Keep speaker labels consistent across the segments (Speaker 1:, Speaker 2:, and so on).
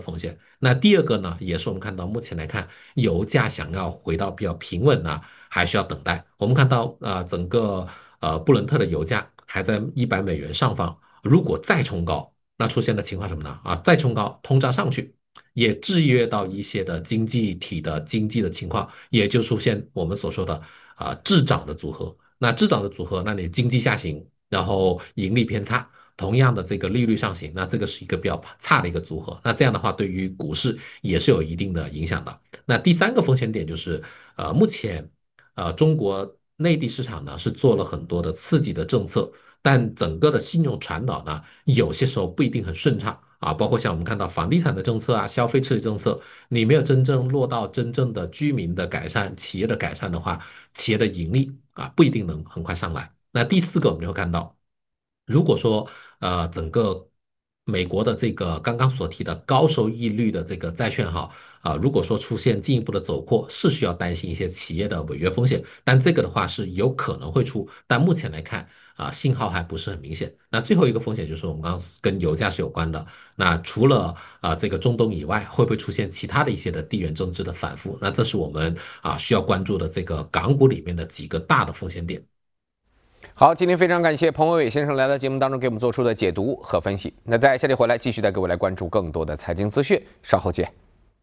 Speaker 1: 风险。那第二个呢，也是我们看到目前来看，油价想要回到比较平稳呢，还需要等待。我们看到整个布伦特的油价还在$100上方，如果再冲高，那出现的情况什么呢？再冲高，通胀上去。也制约到一些的经济体的经济的情况，也就出现我们所说的滞涨的组合。那滞涨的组合，那你经济下行，然后盈利偏差，同样的这个利率上行，那这个是一个比较差的一个组合。那这样的话，对于股市也是有一定的影响的。那第三个风险点就是，目前中国内地市场呢是做了很多的刺激的政策，但整个的信用传导呢，有些时候不一定很顺畅。包括像我们看到房地产的政策消费刺激政策，你没有真正落到真正的居民的改善、企业的改善的话，企业的盈利不一定能很快上来。那第四个我们就会看到，如果说整个美国的这个刚刚所提的高收益率的这个债券如果说出现进一步的走弱，是需要担心一些企业的违约风险，但这个的话是有可能会出，但目前来看信号还不是很明显。那最后一个风险就是我们刚刚跟油价是有关的，那除了这个中东以外，会不会出现其他的一些的地缘政治的反复？那这是我们需要关注的这个港股里面的几个大的风险点。
Speaker 2: 好，今天非常感谢彭伟伟先生来到节目当中给我们做出的解读和分析。那在下节回来继续带各位来关注更多的财经资讯，稍后见。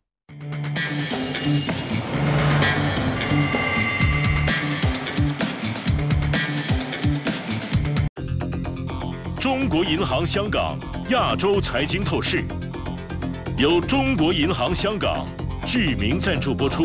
Speaker 3: 中国银行香港亚洲财经透视，由中国银行香港具名赞助播出。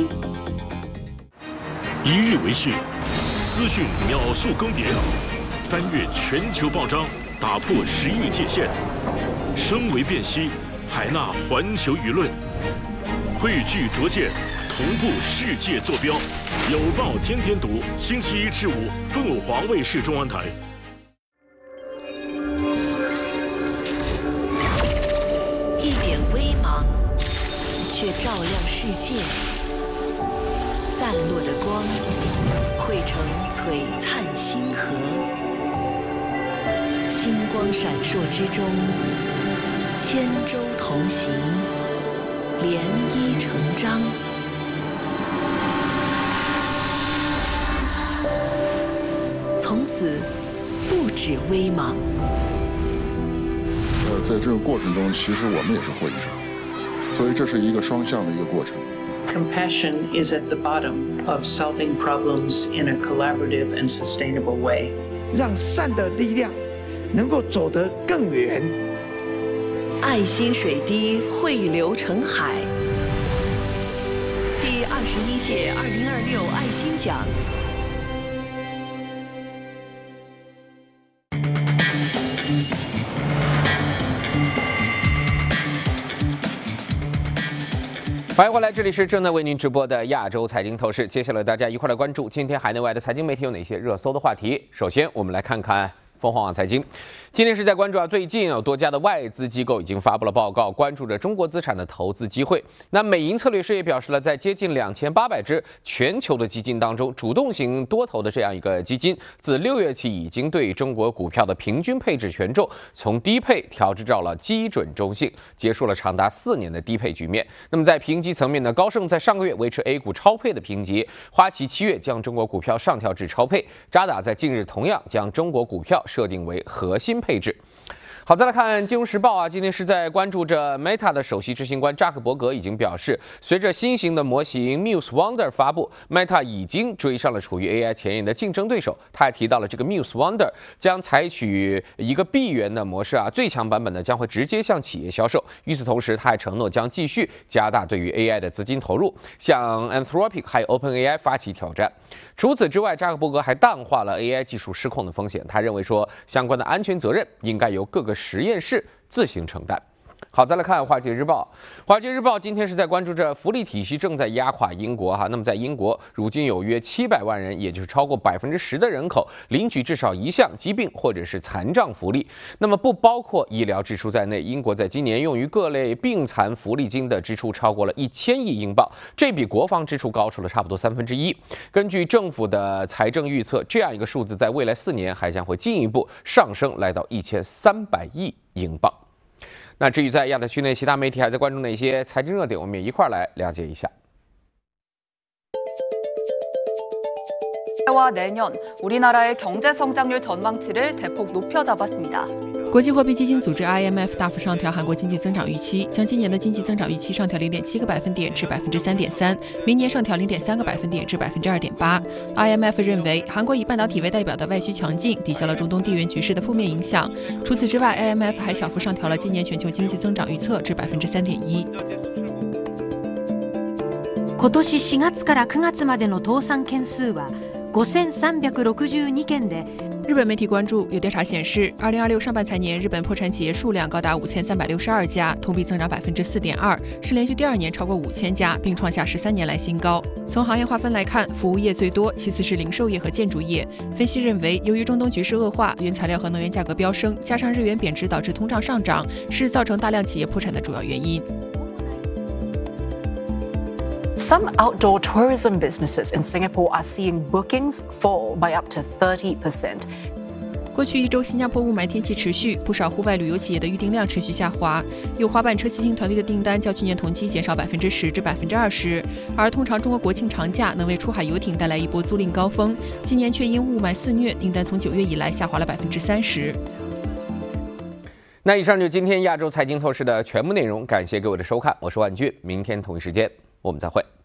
Speaker 3: 一日为市，资讯秒速更迭，翻越全球报章，打破时域界限，声为辨析，海纳环球舆论，汇聚拙见，同步世界坐标。有报天天读，星期1至5，凤凰卫视中文台。
Speaker 4: 一点微芒，却照亮世界。散落的光，汇成璀璨星河。星光闪烁之中，千舟同行，涟漪成章。从此，不止微芒。
Speaker 5: 在这个过程中，其实我们也是获益者，所以这是一个双向的一个过程。
Speaker 6: Compassion is at the bottom of solving problems in a collaborative and sustainable way.
Speaker 7: 让善的力量能够走得更远。
Speaker 4: 爱心水滴汇流成海。第21届2026爱心奖。
Speaker 2: 欢迎回来，这里是正在为您直播的亚洲财经透视。接下来大家一块来关注今天海内外的财经媒体有哪些热搜的话题。首先，我们来看看凤凰网财经。今天是在关注最近有多家的外资机构已经发布了报告，关注着中国资产的投资机会。那美银策略师也表示了，在接近2800只全球的基金当中，主动型多头的这样一个基金，自6月起已经对中国股票的平均配置权重从低配调至到了基准中性，结束了长达4年的低配局面。那么在评级层面呢，高盛在上个月维持 A 股超配的评级，花旗7月将中国股票上调至超配，渣打在近日同样将中国股票设定为核心配置。好，再来看《金融时报》今天是在关注着 Meta 的首席执行官扎克伯格已经表示，随着新型的模型 Muse Wonder 发布 ，Meta 已经追上了处于 AI 前沿的竞争对手。他还提到了这个 Muse Wonder 将采取一个闭源的模式最强版本呢将会直接向企业销售。与此同时，他还承诺将继续加大对于 AI 的资金投入，向 Anthropic 还有 OpenAI 发起挑战。除此之外，扎克伯格还淡化了 AI 技术失控的风险。他认为说，相关的安全责任应该由各个实验室自行承担。好，再来看《华尔街日报》。《华尔街日报》今天是在关注着福利体系正在压垮英国那么在英国，如今有约700万人，也就是超过10%的人口领取至少一项疾病或者是残障福利。那么不包括医疗支出在内，英国在今年用于各类病残福利金的支出超过了1000亿英镑，这比国防支出高出了差不多1/3。根据政府的财政预测，这样一个数字在未来4年还将会进一步上升，来到1300亿英镑。 那至于在亚太区内其他媒体还在关注哪些财经热点，我们也一块儿来了解一下。
Speaker 8: 올해와 내년 우리나라의 경제 성장률 전망치를 대폭 높여 잡았습니다.
Speaker 9: 国际货币基金组织 IMF 大幅上调韩国经济增长预期，将今年的经济增长预期上调0.7个百分点至3.3%，明年上调0.3个百分点至2.8%。IMF 认为，韩国以半导体为代表的外需强劲，抵消了中东地缘局势的负面影响。除此之外 ，IMF 还小幅上调了今年全球经济增长预测至3.1%。
Speaker 10: 今年4月から9月までの倒産件数は5362件で。
Speaker 9: 日本媒体关注，有调查显示，2026上半财年日本破产企业数量高达5362家，同比增长4.2%，是连续第2年超过5000家，并创下13年来新高。从行业划分来看，服务业最多，其次是零售业和建筑业。分析认为，由于中东局势恶化，原材料和能源价格飙升，加上日元贬值导致通胀上涨，是造成大量企业破产的主要原因。
Speaker 11: Some outdoor tourism businesses in Singapore are seeing bookings fall by up to 30%.
Speaker 9: 过去1周，新加坡雾霾天气持续，不少户外旅游企业的预订量持续下滑。有滑板车骑行团队的订单较去年同期减少10%至20%，而通常中国国庆长假能为出海游艇带来一波租赁高峰，今年却因雾霾肆虐，订单从9月以来下滑了30%。
Speaker 2: 那以上就是今天亚洲财经透视的全部内容，感谢各位的收看，我是万俊，明天同一时间我们再会。